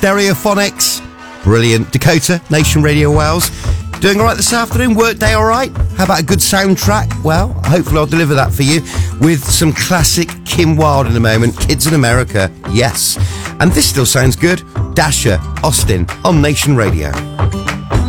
Stereophonics, brilliant. Dakota, Nation Radio Wales. Doing all right this afternoon? Work day all right? How about a good soundtrack? Well, hopefully I'll deliver that for you with some classic Kim Wilde in a moment. Kids in America, yes. And this still sounds good. Dasher, Austin, on Nation Radio.